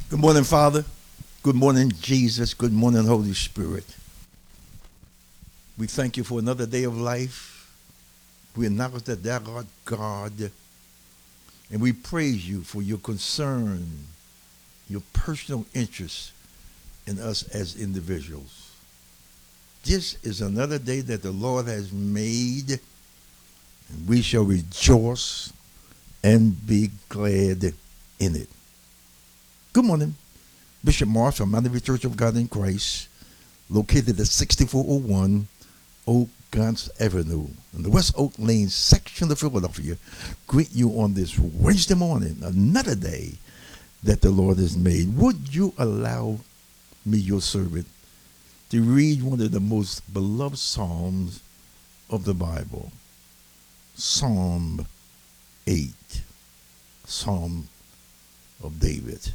Good morning, Father. Good morning, Jesus. Good morning, Holy Spirit. We thank you for another day of life. We acknowledge that thou art God, and we praise you for your concern, your personal interest in us as individuals. This is another day that the Lord has made, and we shall rejoice and be glad in it. Good morning. Bishop Morris from Mount Olive Church of God in Christ, located at 6401 Oak Gants Avenue in the West Oak Lane section of Philadelphia, greet you on this Wednesday morning, another day that the Lord has made. Would you allow me, your servant, to read one of the most beloved Psalms of the Bible? Psalm 8, Psalm of David.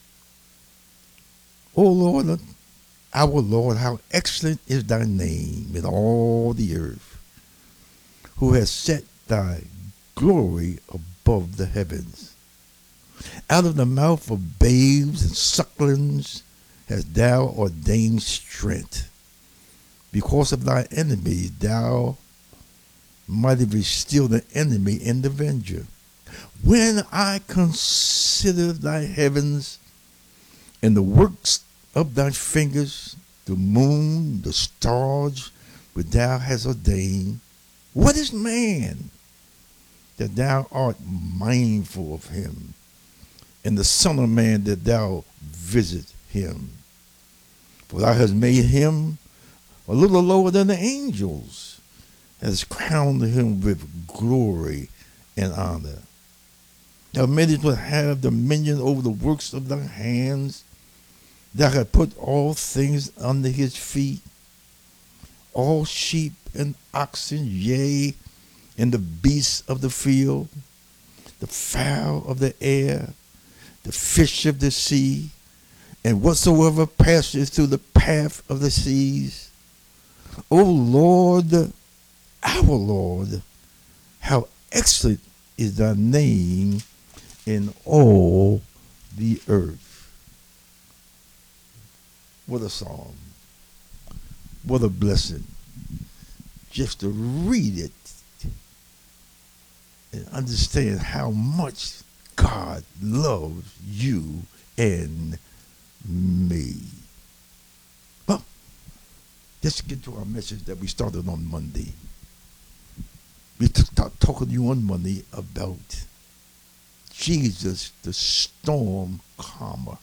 O Lord, our Lord, how excellent is thy name in all the earth, who has set thy glory above the heavens. Out of the mouth of babes and sucklings hast thou ordained strength. Because of thy enemies thou mightest still the enemy and the avenger. When I consider thy heavens and the works of thy fingers, the moon, the stars, which thou hast ordained. What is man that thou art mindful of him, and the Son of Man that thou visit him? For thou hast made him a little lower than the angels, hast crowned him with glory and honor. Thou made him to have dominion over the works of thy hands. Thou hast put all things under his feet, all sheep and oxen, yea, and the beasts of the field, the fowl of the air, the fish of the sea, and whatsoever passes through the path of the seas. O Lord, our Lord, how excellent is thy name in all the earth. What a psalm. What a blessing. Just to read it and understand how much God loves you and me. Well, let's get to our message that we started on Monday. We started talking to you on Monday about Jesus, the storm calmer.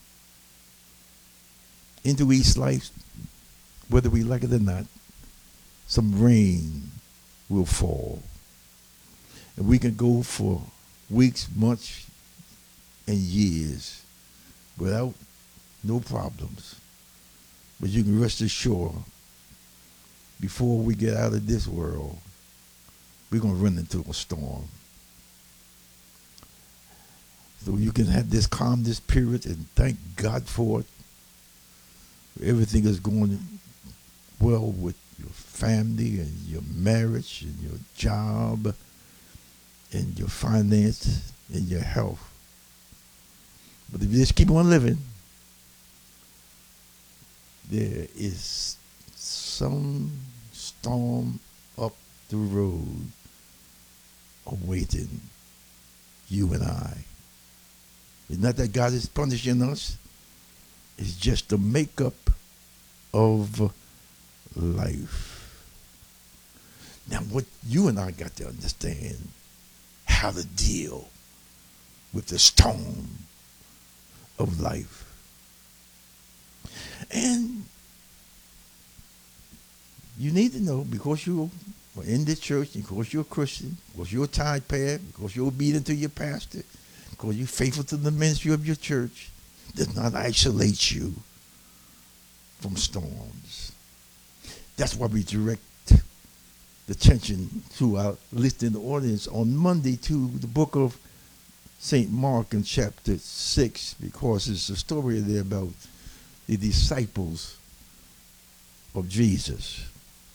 Into East Life, whether we like it or not, some rain will fall. And we can go for weeks, months, and years without no problems. But you can rest assured, before we get out of this world, we're going to run into a storm. So you can have this calm, this period, and thank God for it. Everything is going well with your family and your marriage and your job and your finance and your health. But if you just keep on living, there is some storm up the road awaiting you and I. It's not that God is punishing us. It's just the makeup of life. Now, what you and I got to understand, how to deal with the storm of life. And you need to know, because you are in the church, because you're a Christian, because you're a tithe payer, because you're obedient to your pastor, because you're faithful to the ministry of your church, does not isolate you from storms. That's why we direct the attention to our listening audience on Monday to the book of St. Mark in chapter 6, because it's a story there about the disciples of Jesus.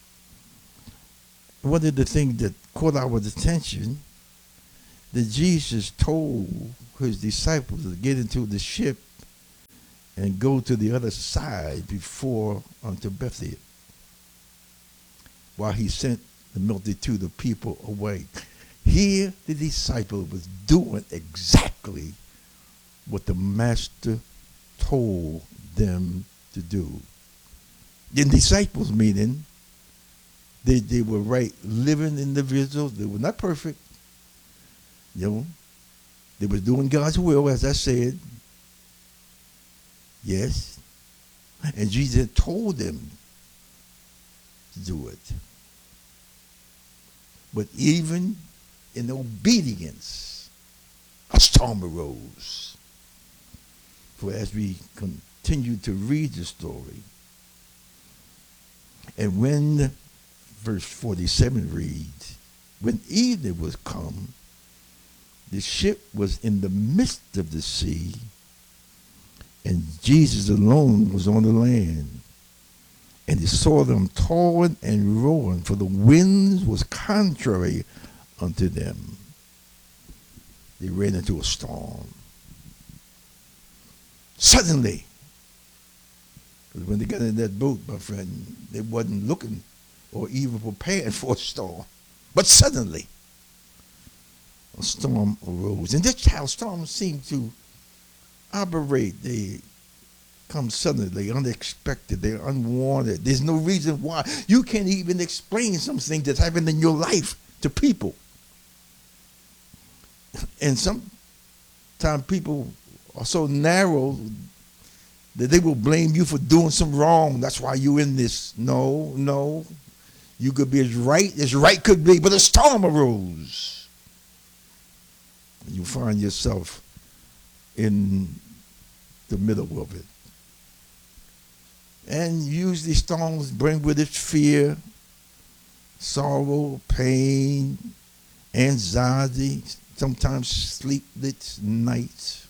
One of the things that caught our attention, that Jesus told his disciples to get into the ship and go to the other side before unto Bethany, while he sent the multitude of people away. Here the disciple was doing exactly what the master told them to do. The disciples, meaning they were right living individuals. They were not perfect. You know, they were doing God's will, as I said. Yes. And Jesus told them to do it. But even in obedience, a storm arose. For as we continue to read the story, and when verse 47 reads, when evening was come, the ship was in the midst of the sea, and Jesus alone was on the land. And he saw them toiling and rowing, for the wind was contrary unto them. They ran into a storm. Suddenly, when they got in that boat, my friend, they wasn't looking or even prepared for a storm. But suddenly, a storm arose. And this how storms seem to operate. They come suddenly, unexpected, they're unwanted. There's no reason why. You can't even explain some things that's happened in your life to people. And sometimes people are so narrow that they will blame you for doing some wrong. That's why you're in this. No. You could be as right could be, but a storm arose. You find yourself in the middle of it. And usually storms bring with it fear, sorrow, pain, anxiety, sometimes sleepless nights.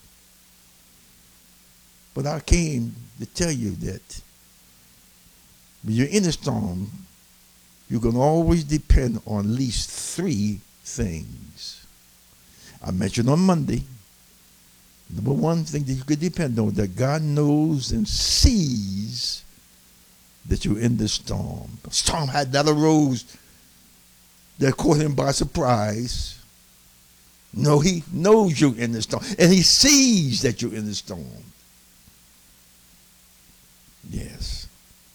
But I came to tell you that when you're in a storm, you can always depend on at least three things. I mentioned on Monday, number one thing that you could depend on, that God knows and sees that you're in the storm. The storm had that arose that caught him by surprise. No, he knows you're in the storm, and he sees that you're in the storm. Yes.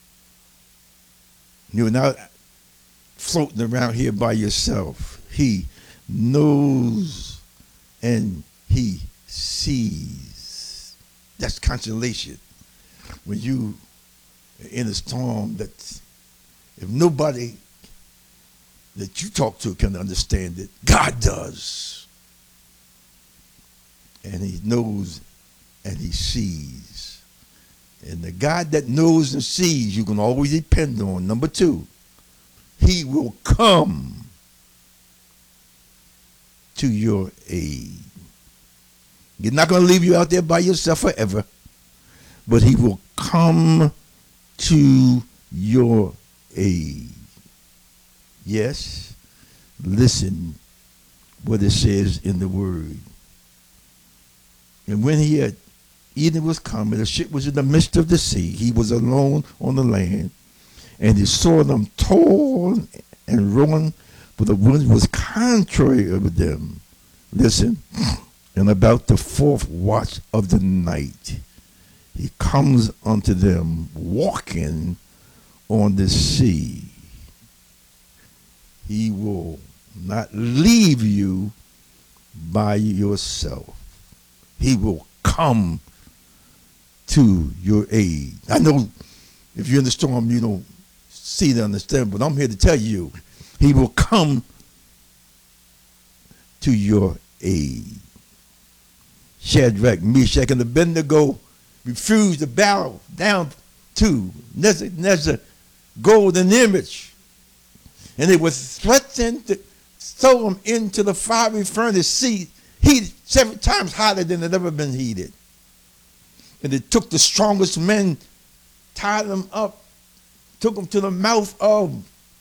You're not floating around here by yourself. He knows and he sees. That's consolation. When you are in a storm, that if nobody that you talk to can understand it, God does. And he knows and he sees. And the God that knows and sees, you can always depend on. Number two, he will come to your aid. He's not going to leave you out there by yourself forever, but he will come to your aid. Yes, listen what it says in the word. And when he had evening was coming, the ship was in the midst of the sea. He was alone on the land, and he saw them toiling and rowing, for the wind was contrary of them. Listen, and about the fourth watch of the night, he comes unto them walking on the sea. He will not leave you by yourself. He will come to your aid. I know if you're in the storm, you don't see to understand, but I'm here to tell you, he will come to your aid. Shadrach, Meshach, and Abednego refused to bow down to Nebuchadnezzar's golden image. And they were threatened to throw them into the fiery furnace, heated 7 times hotter than it ever been heated. And they took the strongest men, tied them up, took them to the mouth of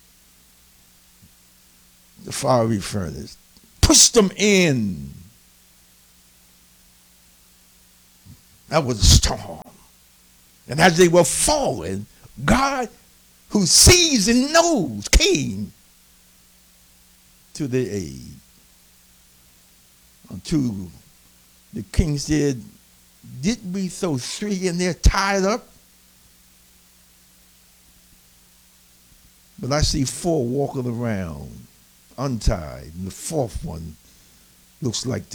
the fiery furnace, pushed them in. That was a storm. And as they were falling, God, who sees and knows, came to their aid. Until the king said, didn't we throw three in there tied up? But I see four walking around untied, and the fourth one looks like